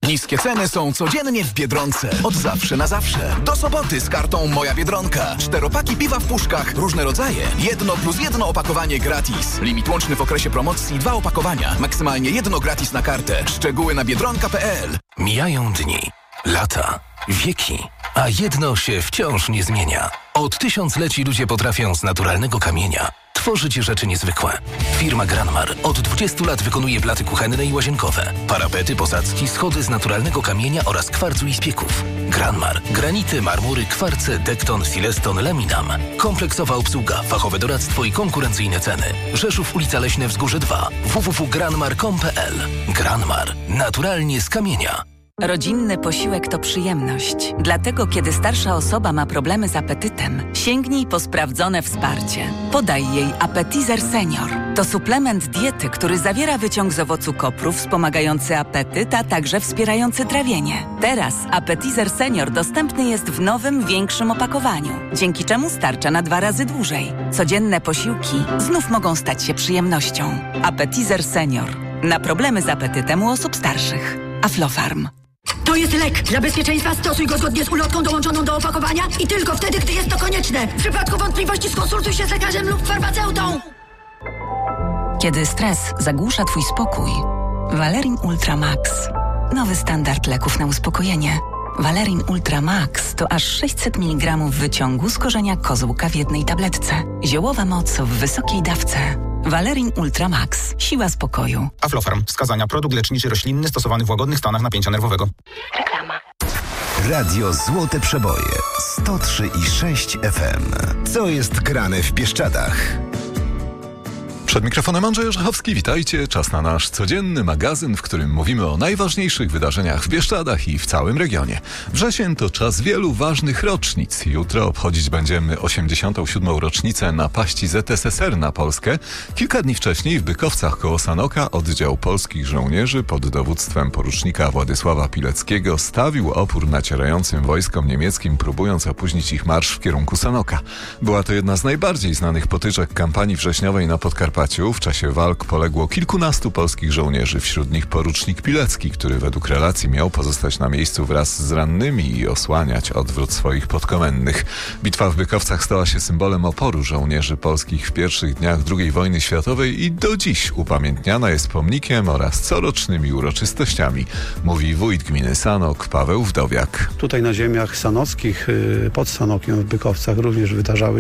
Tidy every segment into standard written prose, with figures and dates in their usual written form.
Niskie ceny są codziennie w Biedronce. Od zawsze na zawsze. Do soboty z kartą Moja Biedronka. 4 paki piwa w puszkach, różne rodzaje. 1+1 opakowanie gratis. Limit łączny w okresie promocji 2 opakowania. Maksymalnie 1 gratis na kartę. Szczegóły na biedronka.pl. Mijają dni, lata, wieki, a jedno się wciąż nie zmienia. Od tysiącleci ludzie potrafią z naturalnego kamienia tworzyć rzeczy niezwykłe. Firma Granmar od 20 lat wykonuje blaty kuchenne i łazienkowe, parapety, posadzki, schody z naturalnego kamienia oraz kwarcu i spieków. Granmar. Granity, marmury, kwarce, dekton, sileston, laminam. Kompleksowa obsługa, fachowe doradztwo i konkurencyjne ceny. Rzeszów, ulica Leśne Wzgórze 2. www.granmar.com.pl. Granmar. Naturalnie z kamienia. Rodzinny posiłek to przyjemność. Dlatego, kiedy starsza osoba ma problemy z apetytem, sięgnij po sprawdzone wsparcie. Podaj jej Appetizer Senior. To suplement diety, który zawiera wyciąg z owocu kopru wspomagający apetyt, a także wspierający trawienie. Teraz Appetizer Senior dostępny jest w nowym, większym opakowaniu, dzięki czemu starcza na 2 razy dłużej. Codzienne posiłki znów mogą stać się przyjemnością. Appetizer Senior. Na problemy z apetytem u osób starszych. Aflofarm. To jest lek. Dla bezpieczeństwa stosuj go zgodnie z ulotką dołączoną do opakowania i tylko wtedy, gdy jest to konieczne. W przypadku wątpliwości skonsultuj się z lekarzem lub farmaceutą. Kiedy stres zagłusza Twój spokój, Valerin Ultra Max. Nowy standard leków na uspokojenie. Valerin Ultra Max to aż 600 mg wyciągu z korzenia kozłka w jednej tabletce. Ziołowa moc w wysokiej dawce. Valerin Ultra Max. Siła spokoju. Aflofarm. Wskazania. Produkt leczniczy roślinny stosowany w łagodnych stanach napięcia nerwowego. Reklama. Radio Złote Przeboje 103,6 FM. Co jest grane w Bieszczadach? Przed mikrofonem Andrzej Orzechowski, witajcie. Czas na nasz codzienny magazyn, w którym mówimy o najważniejszych wydarzeniach w Bieszczadach i w całym regionie. Wrzesień to czas wielu ważnych rocznic. Jutro obchodzić będziemy 87. rocznicę napaści ZSSR na Polskę. Kilka dni wcześniej w Bykowcach koło Sanoka oddział polskich żołnierzy pod dowództwem porucznika Władysława Pileckiego stawił opór nacierającym wojskom niemieckim, próbując opóźnić ich marsz w kierunku Sanoka. Była to jedna z najbardziej znanych potyczek kampanii wrześniowej na Podkarpaciu. W czasie walk poległo kilkunastu polskich żołnierzy, wśród nich porucznik Pilecki, który według relacji miał pozostać na miejscu wraz z rannymi i osłaniać odwrót swoich podkomendnych. Bitwa w Bykowcach stała się symbolem oporu żołnierzy polskich w pierwszych dniach II wojny światowej i do dziś upamiętniana jest pomnikiem oraz corocznymi uroczystościami, mówi wójt gminy Sanok Paweł Wdowiak. Tutaj na ziemiach sanockich, pod Sanokiem w Bykowcach również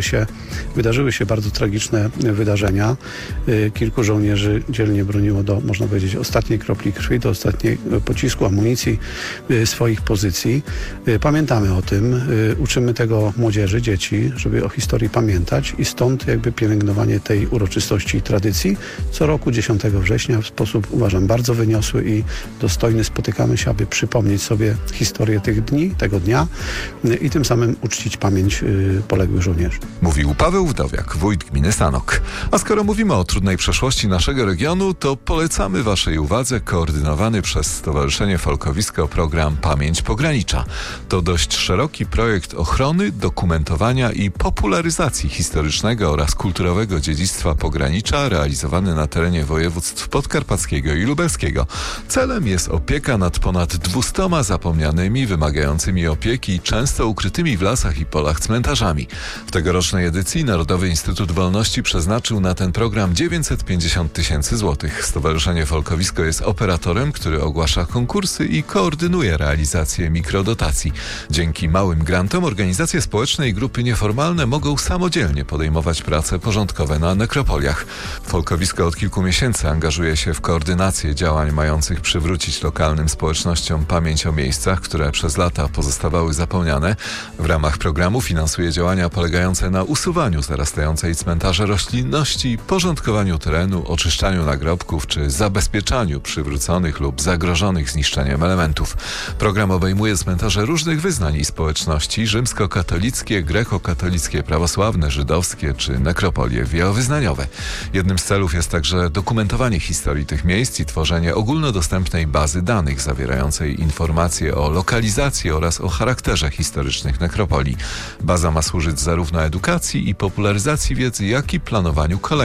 wydarzyły się bardzo tragiczne wydarzenia. Kilku żołnierzy dzielnie broniło do, można powiedzieć, ostatniej kropli krwi, do ostatniej pocisku, amunicji swoich pozycji. Pamiętamy o tym, uczymy tego młodzieży, dzieci, żeby o historii pamiętać i stąd jakby pielęgnowanie tej uroczystości i tradycji. Co roku 10 września w sposób, uważam, bardzo wyniosły i dostojny spotykamy się, aby przypomnieć sobie historię tego dnia i tym samym uczcić pamięć poległych żołnierzy. Mówił Paweł Wdowiak, wójt gminy Sanok. A skoro mówimy o trudnej przeszłości naszego regionu, to polecamy Waszej uwadze koordynowany przez Stowarzyszenie Folkowisko program Pamięć Pogranicza. To dość szeroki projekt ochrony, dokumentowania i popularyzacji historycznego oraz kulturowego dziedzictwa pogranicza realizowany na terenie województw podkarpackiego i lubelskiego. Celem jest opieka nad ponad 200 zapomnianymi, wymagającymi opieki, często ukrytymi w lasach i polach cmentarzami. W tegorocznej edycji Narodowy Instytut Wolności przeznaczył na ten program 950 000 złotych. Stowarzyszenie Folkowisko jest operatorem, który ogłasza konkursy i koordynuje realizację mikrodotacji. Dzięki małym grantom organizacje społeczne i grupy nieformalne mogą samodzielnie podejmować prace porządkowe na nekropoliach. Folkowisko od kilku miesięcy angażuje się w koordynację działań mających przywrócić lokalnym społecznościom pamięć o miejscach, które przez lata pozostawały zapomniane. W ramach programu finansuje działania polegające na usuwaniu zarastającej cmentarza roślinności, porządkowaniu terenu, oczyszczaniu nagrobków czy zabezpieczaniu przywróconych lub zagrożonych zniszczeniem elementów. Program obejmuje cmentarze różnych wyznań i społeczności: rzymskokatolickie, grekokatolickie, prawosławne, żydowskie czy nekropolie wielowyznaniowe. Jednym z celów jest także dokumentowanie historii tych miejsc i tworzenie ogólnodostępnej bazy danych zawierającej informacje o lokalizacji oraz o charakterze historycznych nekropolii. Baza ma służyć zarówno edukacji i popularyzacji wiedzy, jak i planowaniu kolejnych działań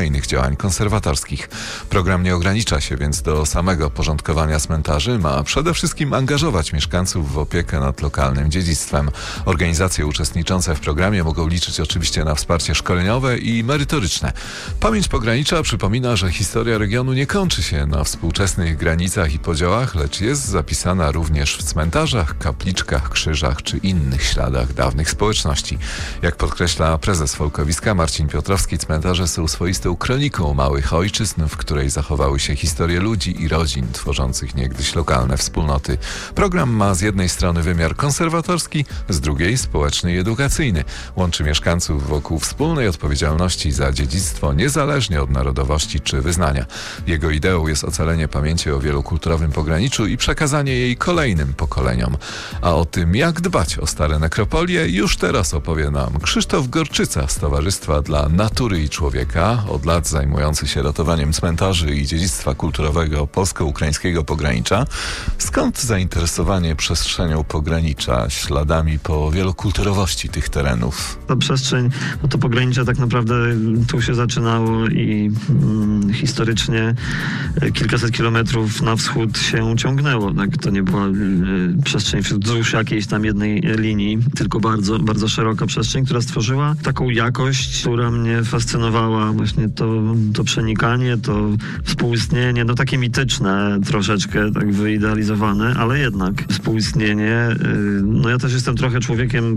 działań konserwatorskich. Program nie ogranicza się więc do samego porządkowania cmentarzy, ma przede wszystkim angażować mieszkańców w opiekę nad lokalnym dziedzictwem. Organizacje uczestniczące w programie mogą liczyć oczywiście na wsparcie szkoleniowe i merytoryczne. Pamięć Pogranicza przypomina, że historia regionu nie kończy się na współczesnych granicach i podziałach, lecz jest zapisana również w cmentarzach, kapliczkach, krzyżach czy innych śladach dawnych społeczności. Jak podkreśla prezes Folkowiska Marcin Piotrowski, cmentarze są swoistą kroniką małych ojczyzn, w której zachowały się historie ludzi i rodzin tworzących niegdyś lokalne wspólnoty. Program ma z jednej strony wymiar konserwatorski, z drugiej społeczny i edukacyjny. Łączy mieszkańców wokół wspólnej odpowiedzialności za dziedzictwo niezależnie od narodowości czy wyznania. Jego ideą jest ocalenie pamięci o wielokulturowym pograniczu i przekazanie jej kolejnym pokoleniom. A o tym, jak dbać o stare nekropolie, już teraz opowie nam Krzysztof Gorczyca z Towarzystwa dla Natury i Człowieka, od lat zajmujący się ratowaniem cmentarzy i dziedzictwa kulturowego polsko-ukraińskiego pogranicza. Skąd zainteresowanie przestrzenią pogranicza, śladami po wielokulturowości tych terenów? Ta przestrzeń, to pogranicze tak naprawdę tu się zaczynało i historycznie kilkaset kilometrów na wschód się ciągnęło. Tak? To nie była przestrzeń wzdłuż jakiejś tam jednej linii, tylko bardzo, bardzo szeroka przestrzeń, która stworzyła taką jakość, która mnie fascynowała. Właśnie to przenikanie, to współistnienie, no takie mityczne troszeczkę, tak wyidealizowane, ale jednak współistnienie. No ja też jestem trochę człowiekiem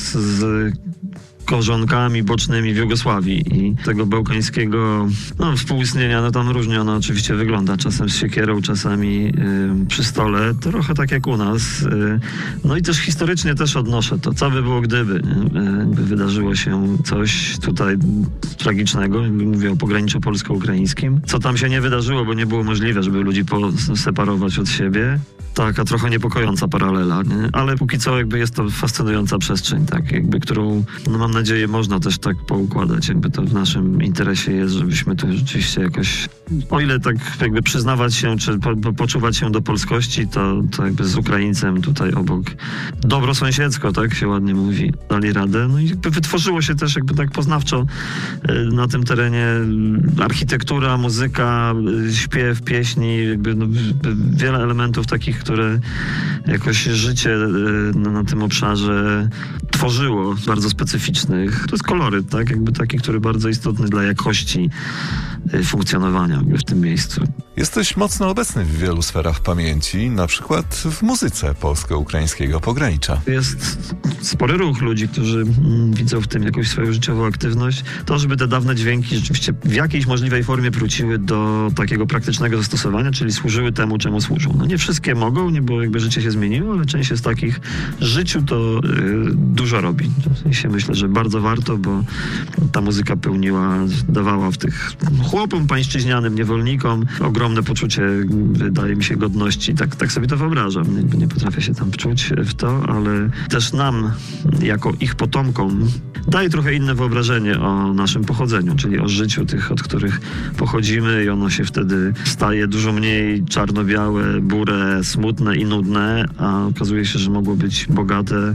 z korzonkami bocznymi w Jugosławii i tego bałkańskiego współistnienia, tam różnie ono oczywiście wygląda, czasem z siekierą, czasami przy stole, trochę tak jak u nas. No i też historycznie też odnoszę to, co by było gdyby wydarzyło się coś tutaj tragicznego, mówię o pograniczu polsko-ukraińskim, co tam się nie wydarzyło, bo nie było możliwe, żeby ludzi separować od siebie. Taka trochę niepokojąca paralela, nie? Ale póki co jest to fascynująca przestrzeń, tak, którą mam nadzieję można też tak poukładać, to w naszym interesie jest, żebyśmy tu rzeczywiście jakoś, o ile tak przyznawać się, czy poczuwać się do polskości, to z Ukraińcem tutaj obok dobrosąsiedzko, tak się ładnie mówi, dali radę. No i wytworzyło się też tak poznawczo na tym terenie architektura, muzyka, śpiew, pieśni, wiele elementów takich, które jakoś życie na tym obszarze tworzyło, bardzo specyficznych. To jest koloryt, tak? Taki, który bardzo istotny dla jakości funkcjonowania w tym miejscu. Jesteś mocno obecny w wielu sferach pamięci, na przykład w muzyce polsko-ukraińskiego pogranicza. Jest spory ruch ludzi, którzy widzą w tym jakąś swoją życiową aktywność. To, żeby te dawne dźwięki rzeczywiście w jakiejś możliwej formie wróciły do takiego praktycznego zastosowania, czyli służyły temu, czemu służą. No nie wszystkie mogą, nie, bo życie się zmieniło, ale część z takich życiu to dużo robi. W sensie myślę, że bardzo warto, bo ta muzyka dawała w tych chłopom pańszczyźnianym, niewolnikom ogromne poczucie, wydaje mi się, godności. Tak sobie to wyobrażam. Nie potrafię się tam wczuć w to, ale też nam, jako ich potomkom, daje trochę inne wyobrażenie o naszym pochodzeniu, czyli o życiu tych, od których pochodzimy i ono się wtedy staje dużo mniej czarno-białe, burę, smutne i nudne, a okazuje się, że mogło być bogate,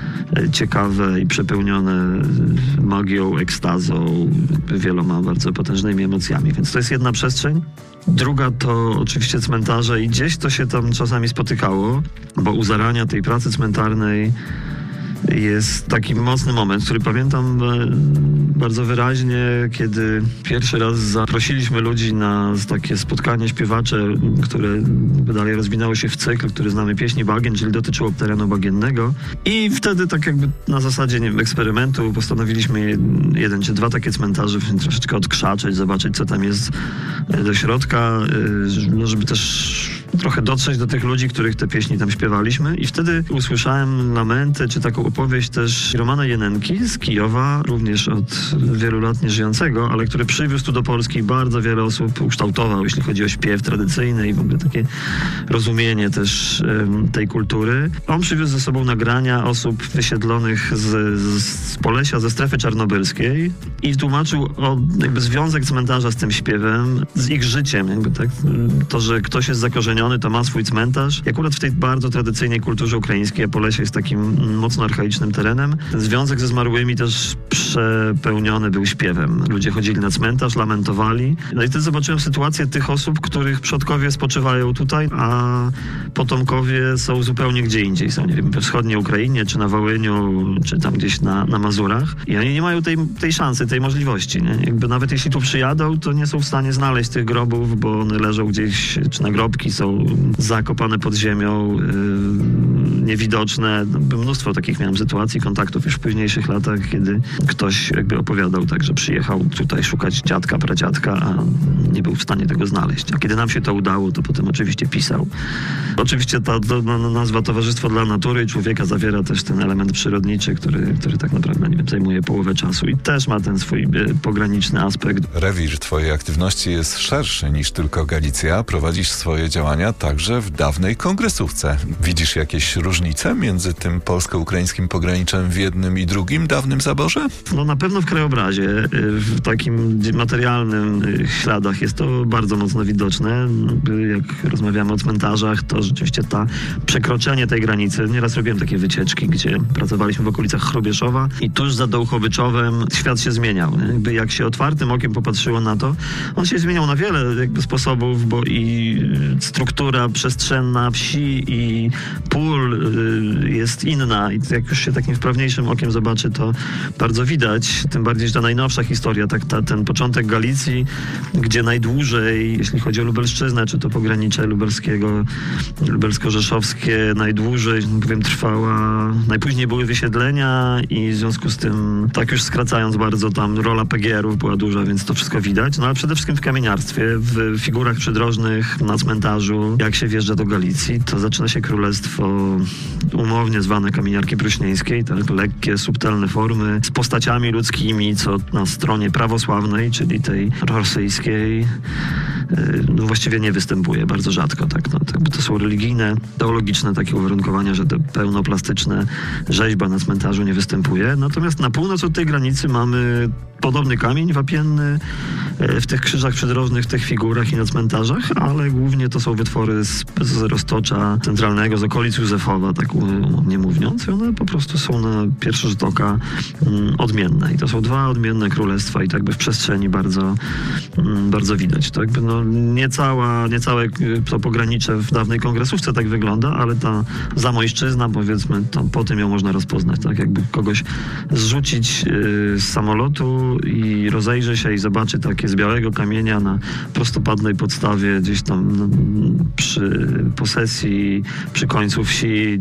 ciekawe i przepełnione magią, ekstazą, wieloma bardzo potężnymi emocjami. Więc to jest jedna przestrzeń. Druga to oczywiście cmentarze i gdzieś to się tam czasami spotykało, bo u zarania tej pracy cmentarnej jest taki mocny moment, który pamiętam bardzo wyraźnie, kiedy pierwszy raz zaprosiliśmy ludzi na takie spotkanie śpiewacze, które dalej rozwinęło się w cykl, który znamy Pieśni Bagien, czyli dotyczyło terenu bagiennego. I wtedy tak na zasadzie eksperymentu postanowiliśmy 1 czy 2 takie cmentarze troszeczkę odkrzaczyć, zobaczyć, co tam jest do środka, żeby też trochę dotrzeć do tych ludzi, których te pieśni tam śpiewaliśmy. I wtedy usłyszałem lamenty, czy taką opowieść też Romana Jenenki z Kijowa, również od wielu lat nieżyjącego, ale który przywiózł tu do Polski bardzo wiele osób, ukształtował, jeśli chodzi o śpiew tradycyjny i w ogóle takie rozumienie też tej kultury. On przywiózł ze sobą nagrania osób wysiedlonych z Polesia, ze strefy czarnobylskiej i tłumaczył związek cmentarza z tym śpiewem, z ich życiem, tak? To, że ktoś jest zakorzeniony wyłoniony, to ma swój cmentarz. I akurat w tej bardzo tradycyjnej kulturze ukraińskiej, a Polesie jest takim mocno archaicznym terenem, ten związek ze zmarłymi też przepełniony był śpiewem. Ludzie chodzili na cmentarz, lamentowali. No i też zobaczyłem sytuację tych osób, których przodkowie spoczywają tutaj, a potomkowie są zupełnie gdzie indziej. Są, nie wiem, we wschodniej Ukrainie, czy na Wołyniu, czy tam gdzieś na Mazurach. I oni nie mają tej szansy, tej możliwości. Nie? Jakby nawet jeśli tu przyjadą, to nie są w stanie znaleźć tych grobów, bo one leżą gdzieś, czy nagrobki są zakopane pod ziemią, niewidoczne. Mnóstwo takich miałem sytuacji, kontaktów już w późniejszych latach, kiedy ktoś jakby opowiadał tak, że przyjechał tutaj szukać dziadka, pradziadka, a nie był w stanie tego znaleźć. A kiedy nam się to udało, to potem oczywiście pisał. Oczywiście ta nazwa Towarzystwo dla Natury i Człowieka zawiera też ten element przyrodniczy, który tak naprawdę, nie wiem, zajmuje połowę czasu i też ma ten swój pograniczny aspekt. Rewir twojej aktywności jest szerszy niż tylko Galicja. Prowadzisz swoje działania także w dawnej kongresówce. Widzisz jakieś różnice między tym polsko-ukraińskim pograniczem w jednym i drugim dawnym zaborze? No na pewno w krajobrazie, w takim materialnym śladach jest to bardzo mocno widoczne. Jak rozmawiamy o cmentarzach, to rzeczywiście przekroczenie tej granicy. Nieraz robiłem takie wycieczki, gdzie pracowaliśmy w okolicach Chrubieszowa i tuż za Dołchowyczowem świat się zmieniał. Jakby jak się otwartym okiem popatrzyło na to, on się zmieniał na wiele sposobów, bo i struktura przestrzenna wsi i pól jest inna i jak już się takim wprawniejszym okiem zobaczy, to bardzo widać. Tym bardziej, że ta najnowsza historia, ten początek Galicji, gdzie najdłużej, jeśli chodzi o Lubelszczyznę, czy to pogranicze lubelsko-rzeszowskie, najdłużej, powiem, trwała, najpóźniej były wysiedlenia i w związku z tym, tak już skracając bardzo, tam rola PGR-ów była duża, więc to wszystko widać. No ale przede wszystkim w kamieniarstwie, w figurach przydrożnych, na cmentarzu, jak się wjeżdża do Galicji, to zaczyna się królestwo umownie zwane kamieniarki pruśnieńskiej, tak, lekkie, subtelne formy z postaciami ludzkimi, co na stronie prawosławnej, czyli tej rosyjskiej, no właściwie nie występuje, bardzo rzadko. Tak, no, to są religijne, teologiczne takie uwarunkowania, że te pełnoplastyczne rzeźba na cmentarzu nie występuje. Natomiast na północ od tej granicy mamy podobny kamień wapienny w tych krzyżach przydrożnych, w tych figurach i na cmentarzach, ale głównie to są wytwory z roztocza centralnego, z okolic Józefowa, tak nie mówiąc. I one po prostu są na pierwszy rzut oka odmienne. I to są dwa odmienne królestwa i tak by w przestrzeni bardzo, bardzo widać. To jakby nie całe to pogranicze w dawnej kongresówce tak wygląda, ale ta Zamojszczyzna, powiedzmy, to po tym ją można rozpoznać. Tak jakby kogoś zrzucić z samolotu i rozejrzy się i zobaczy takie z białego kamienia na prostopadłej podstawie gdzieś tam przy posesji, przy końcu wsi,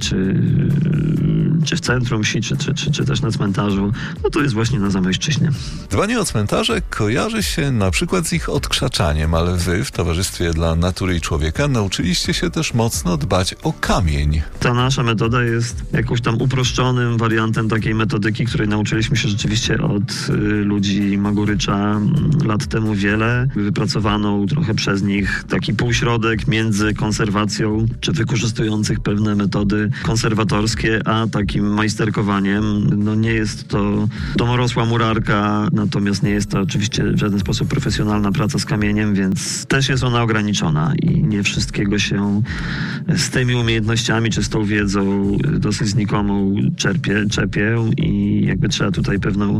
czy w centrum wsi, czy też na cmentarzu, no to jest właśnie na Zamojszczyźnie. Dbanie o cmentarze kojarzy się na przykład z ich odkrzaczaniem, ale wy w Towarzystwie dla Natury i Człowieka nauczyliście się też mocno dbać o kamień. Ta nasza metoda jest jakąś tam uproszczonym wariantem takiej metodyki, której nauczyliśmy się rzeczywiście od ludzi Magurycza lat temu wiele. Wypracowano trochę przez nich taki półśrodek między konserwacją, czy wykorzystujących pewne metody konserwatorskie, a takim majsterkowaniem. No nie jest to domorosła murarka, natomiast nie jest to oczywiście w żaden sposób profesjonalna praca z kamieniem, więc też jest ona ograniczona i nie wszystkiego się z tymi umiejętnościami, czy z tą wiedzą dosyć znikomą czepię i jakby trzeba tutaj pewną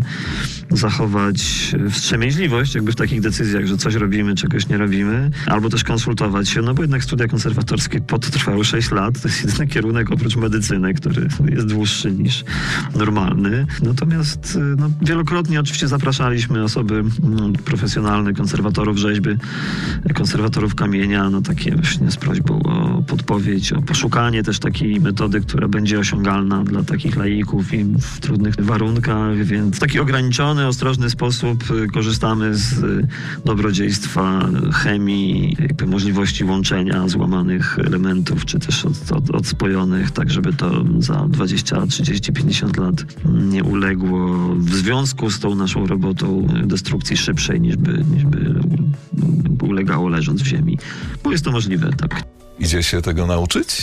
zachować wstrzemięźliwość jakby w takich decyzjach, że coś robimy, czegoś nie robimy, albo też konsultować się, no bo jednak studia konserwatorskie trwały 6 lat, to jest jedyny kierunek oprócz medycyny, który jest dłuższy niż normalny. Natomiast wielokrotnie oczywiście zapraszaliśmy osoby profesjonalne, konserwatorów rzeźby, konserwatorów kamienia, takie właśnie z prośbą o podpowiedź, o poszukanie też takiej metody, która będzie osiągalna dla takich laików i w trudnych warunkach, więc w taki ograniczony, ostrożny sposób korzystamy z dobrodziejstwa chemii, jakby możliwości łączenia złamanych elementów, czy też odspojonych, tak żeby to za 20, 30, 50 lat nie uległo w związku z tą naszą robotą destrukcji szybszej niż by ulegało leżąc w ziemi. Bo jest to możliwe, tak. Idzie się tego nauczyć?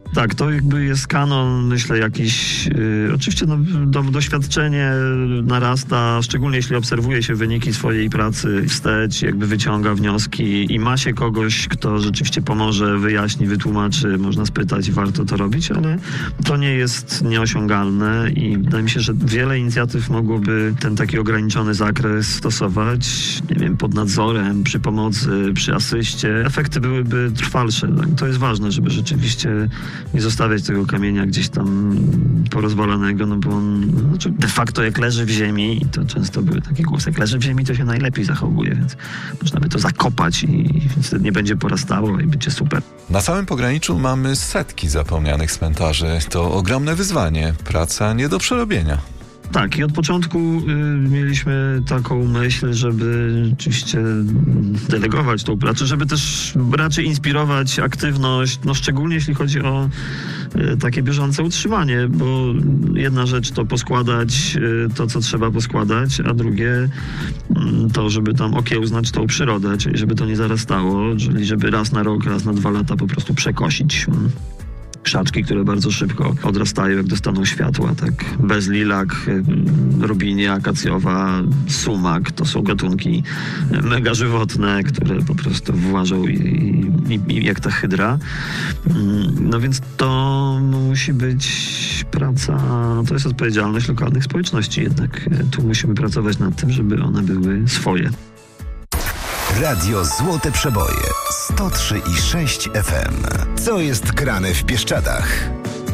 Tak, to jakby jest kanon, myślę, jakiś... oczywiście doświadczenie narasta, szczególnie jeśli obserwuje się wyniki swojej pracy wstecz, jakby wyciąga wnioski i ma się kogoś, kto rzeczywiście pomoże, wyjaśni, wytłumaczy, można spytać i warto to robić, ale to nie jest nieosiągalne i wydaje mi się, że wiele inicjatyw mogłoby ten taki ograniczony zakres stosować, nie wiem, pod nadzorem, przy pomocy, przy asyście. Efekty byłyby trwalsze. Tak? To jest ważne, żeby rzeczywiście nie zostawiać tego kamienia gdzieś tam porozwalanego, no bo on de facto jak leży w ziemi, i to często były takie głosy, jak leży w ziemi, to się najlepiej zachowuje, więc można by to zakopać i wtedy nie będzie porastało i będzie super. Na całym pograniczu mamy setki zapomnianych cmentarzy. To ogromne wyzwanie, praca nie do przerobienia. Tak, i od początku mieliśmy taką myśl, żeby rzeczywiście delegować tą pracę, żeby też raczej inspirować aktywność, no szczególnie jeśli chodzi o takie bieżące utrzymanie, bo jedna rzecz to poskładać to, co trzeba poskładać, a drugie to, żeby tam okiełznać tą przyrodę, czyli żeby to nie zarastało, czyli żeby raz na rok, raz na 2 lata po prostu przekosić krzaczki, które bardzo szybko odrastają, jak dostaną światła, tak. Bezlilak, robinia akacjowa, sumak, to są gatunki mega żywotne, które po prostu włażą i jak ta hydra. No więc to musi być praca, to jest odpowiedzialność lokalnych społeczności jednak. Tu musimy pracować nad tym, żeby one były swoje. Radio Złote Przeboje 103,6 FM. Co jest grane w Bieszczadach?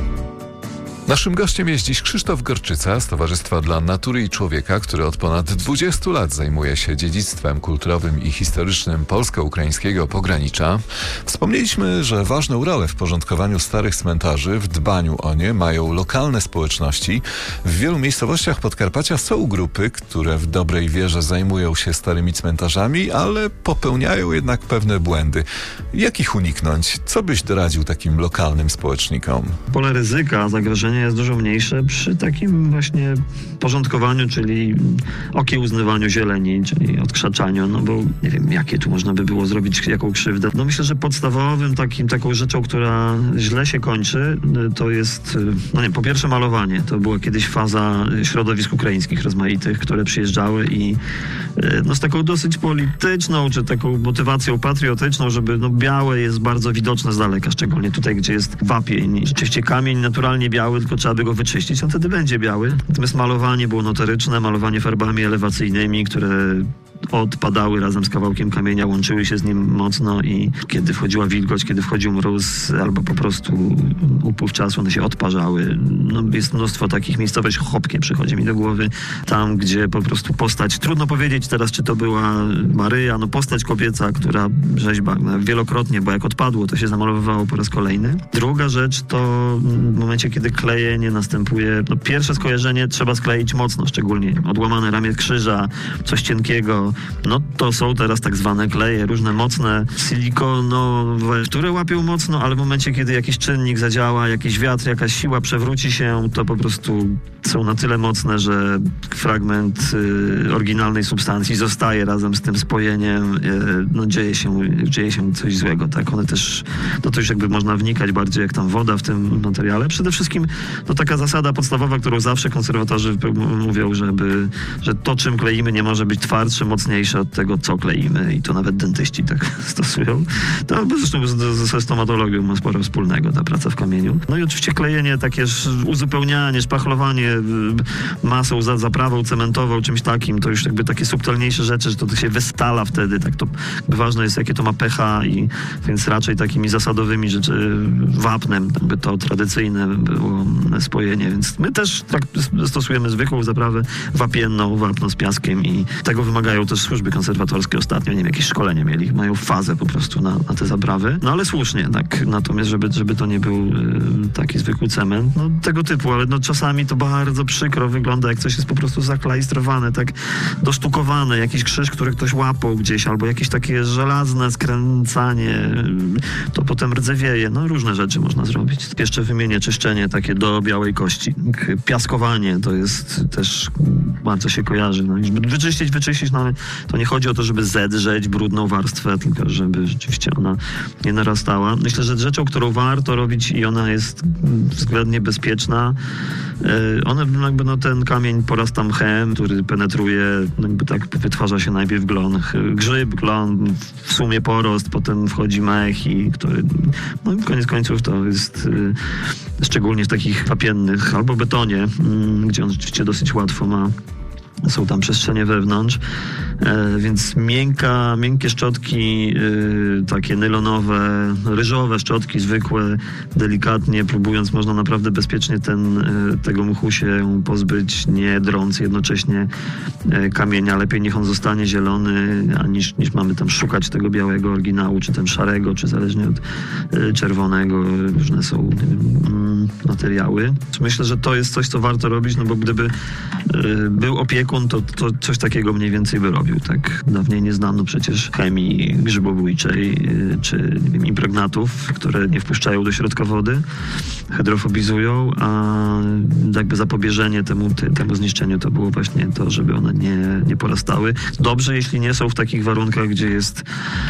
Naszym gościem jest dziś Krzysztof Gorczyca z Towarzystwa dla Natury i Człowieka, który od ponad 20 lat zajmuje się dziedzictwem kulturowym i historycznym polsko-ukraińskiego pogranicza. Wspomnieliśmy, że ważną rolę w porządkowaniu starych cmentarzy, w dbaniu o nie mają lokalne społeczności. W wielu miejscowościach Podkarpacia są grupy, które w dobrej wierze zajmują się starymi cmentarzami, ale popełniają jednak pewne błędy. Jak ich uniknąć? Co byś doradził takim lokalnym społecznikom? Pole ryzyka, zagrożenia jest dużo mniejsze przy takim właśnie porządkowaniu, czyli okiełznywaniu zieleni, czyli odkrzaczaniu, no bo nie wiem, jakie tu można by było zrobić, jaką krzywdę. No myślę, że podstawowym taką rzeczą, która źle się kończy, to jest, no nie, po pierwsze malowanie. To była kiedyś faza środowisk ukraińskich rozmaitych, które przyjeżdżały i no z taką dosyć polityczną, czy taką motywacją patriotyczną, żeby no białe jest bardzo widoczne z daleka, szczególnie tutaj, gdzie jest wapień. Rzeczywiście kamień naturalnie biały, tylko trzeba by go wyczyścić, on wtedy będzie biały. Natomiast malowanie było notoryczne, malowanie farbami elewacyjnymi, które odpadały razem z kawałkiem kamienia, łączyły się z nim mocno i kiedy wchodziła wilgoć, kiedy wchodził mróz albo po prostu upływ czasu, one się odparzały. No, jest mnóstwo takich miejscowości, Chopkie przychodzi mi do głowy, tam gdzie po prostu postać, trudno powiedzieć teraz, czy to była Maryja, no postać kobieca, która rzeźba wielokrotnie, bo jak odpadło, to się zamalowywało po raz kolejny. Druga rzecz to w momencie, kiedy klejenie następuje, no pierwsze skojarzenie trzeba skleić mocno, szczególnie odłamane ramię krzyża, coś cienkiego. No to są teraz tak zwane kleje, różne mocne, silikonowe, które łapią mocno, ale w momencie, kiedy jakiś czynnik zadziała, jakiś wiatr, jakaś siła przewróci się, to po prostu są na tyle mocne, że fragment oryginalnej substancji zostaje razem z tym spojeniem. No dzieje się coś złego, tak? One też, no to już jakby można wnikać bardziej jak tam woda w tym materiale. Przede wszystkim no taka zasada podstawowa, którą zawsze konserwatorzy mówią, że to, czym kleimy, nie może być twardsze, mocniejsze od tego, co kleimy. I to nawet dentyści tak stosują. To zresztą ze stomatologią ma sporo wspólnego ta praca w kamieniu. No i oczywiście klejenie, takie uzupełnianie, szpachlowanie masą, zaprawą cementową, czymś takim, to już jakby takie subtelniejsze rzeczy, że to się wystala wtedy, tak to ważne jest, jakie to ma pH i więc raczej takimi zasadowymi rzeczy, wapnem, jakby to tradycyjne było spojenie, więc my też tak stosujemy zwykłą zaprawę wapienną, wapno z piaskiem i tego wymagają też służby konserwatorskie ostatnio, nie wiem, jakieś szkolenie mieli, mają fazę po prostu na te zaprawy, no ale słusznie, tak, natomiast żeby to nie był taki zwykły cement, no tego typu, ale no czasami to bardzo bardzo przykro wygląda, jak coś jest po prostu zaklajstrowane, tak dosztukowane, jakiś krzyż, który ktoś łapał gdzieś, albo jakieś takie żelazne skręcanie, to potem rdzewieje. No różne rzeczy można zrobić. Jeszcze wymienię czyszczenie takie do białej kości. Piaskowanie to jest też bardzo się kojarzy. No, żeby wyczyścić, no ale to nie chodzi o to, żeby zedrzeć brudną warstwę, tylko żeby rzeczywiście ona nie narastała. Myślę, że rzeczą, którą warto robić i ona jest względnie bezpieczna, ten kamień porasta mchem, który penetruje, tak wytwarza się najpierw glon, w sumie porost, potem wchodzi mech i który, koniec końców to jest szczególnie w takich wapiennych albo betonie, gdzie on rzeczywiście dosyć łatwo są tam przestrzenie wewnątrz, więc miękkie szczotki, takie nylonowe, ryżowe szczotki zwykłe, delikatnie próbując, można naprawdę bezpiecznie tego mchu się pozbyć, nie drąc jednocześnie kamienia. Lepiej niech on zostanie zielony, niż mamy tam szukać tego białego oryginału, czy tam szarego, czy zależnie od czerwonego. Różne są materiały. Myślę, że to jest coś, co warto robić, bo gdyby był opiekun, to coś takiego mniej więcej by robił, tak? Dawniej nie znano przecież chemii grzybobójczej, czy nie wiem, impregnatów, które nie wpuszczają do środka wody, hydrofobizują, a jakby zapobieżenie temu zniszczeniu to było właśnie to, żeby one nie porastały. Dobrze, jeśli nie są w takich warunkach, gdzie jest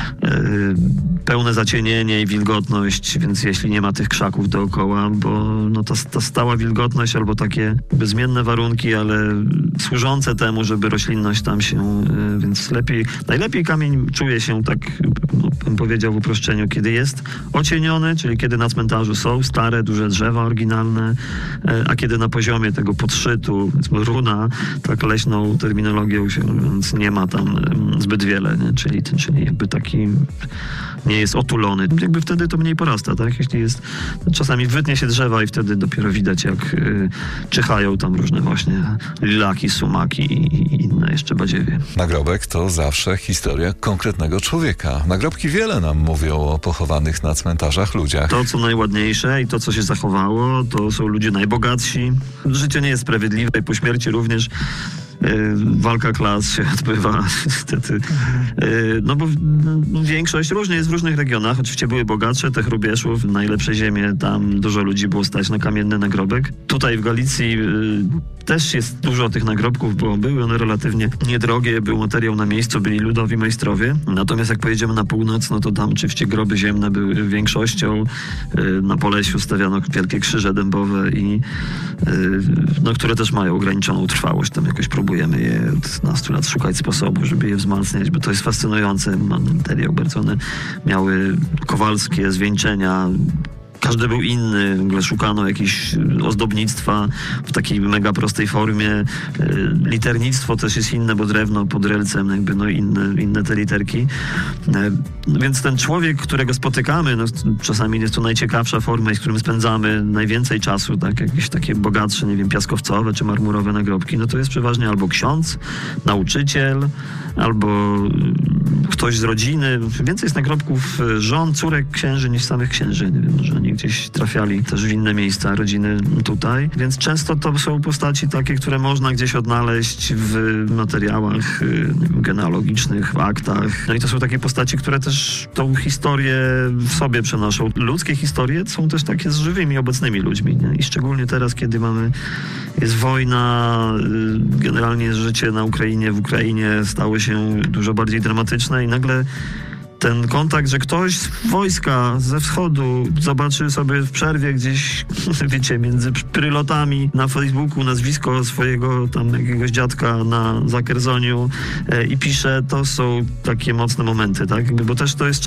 pełne zacienienie i wilgotność, więc jeśli nie ma tych krzaków dookoła, bo ta stała wilgotność albo takie bezmienne warunki, ale służące temu, żeby roślinność tam się, więc najlepiej kamień czuje się tak, bym powiedział w uproszczeniu, kiedy jest ocieniony, czyli kiedy na cmentarzu są stare, duże drzewa oryginalne, a kiedy na poziomie tego podszytu, runa, tak leśną terminologią się mówiąc, nie ma tam zbyt wiele, nie? Czyli jakby taki nie jest otulony. Jakby wtedy to mniej porasta, tak? Jeśli jest, czasami wytnie się drzewa i wtedy dopiero widać, jak czyhają tam różne właśnie lilaki, sumaki i inne jeszcze badziewie. Nagrobek to zawsze historia konkretnego człowieka. Nagrobki wiele nam mówią o pochowanych na cmentarzach ludziach. To, co najładniejsze i to, co się zachowało, to są ludzie najbogatsi. Życie nie jest sprawiedliwe i po śmierci również walka klas się odbywa niestety. Bo większość różnie jest w różnych regionach. Oczywiście były bogatsze, te Hrubieszów, najlepsze ziemie, tam dużo ludzi było stać na kamienny nagrobek. Tutaj w Galicji też jest dużo tych nagrobków, bo były one relatywnie niedrogie, był materiał na miejscu, byli ludowi majstrowie. Natomiast jak pojedziemy na północ, no to tam oczywiście groby ziemne były większością. Na Polesiu stawiano wielkie krzyże dębowe które też mają ograniczoną trwałość. Tam jakoś próbujemy je od nastu lat szukać sposobu, żeby je wzmacniać, bo to jest fascynujące. Materiał, bardzo one miały kowalskie zwieńczenia. Każdy był inny, w ogóle szukano jakieś ozdobnictwa w takiej mega prostej formie. Liternictwo też jest inne, bo drewno pod relcem, inne te literki. Więc ten człowiek, którego spotykamy, czasami jest to najciekawsza forma, z którym spędzamy najwięcej czasu, tak, jakieś takie bogatsze, nie wiem, piaskowcowe czy marmurowe nagrobki, to jest przeważnie albo ksiądz, nauczyciel, albo ktoś z rodziny. Więcej jest nagrobków żon, córek księży niż samych księży. Nie wiem, może oni gdzieś trafiali też w inne miejsca, rodziny tutaj. Więc często to są postaci takie, które można gdzieś odnaleźć w materiałach genealogicznych, w aktach. I to są takie postaci, które też tą historię w sobie przenoszą. Ludzkie historie są też takie z żywymi, obecnymi ludźmi. Nie? I szczególnie teraz, kiedy jest wojna, generalnie życie na Ukrainie, w Ukrainie stało się dużo bardziej dramatyczne i nagle ten kontakt, że ktoś z wojska ze wschodu zobaczy sobie w przerwie gdzieś, wiecie, między prylotami na Facebooku nazwisko swojego tam jakiegoś dziadka na Zakerzoniu i pisze, to są takie mocne momenty, tak? Bo też to jest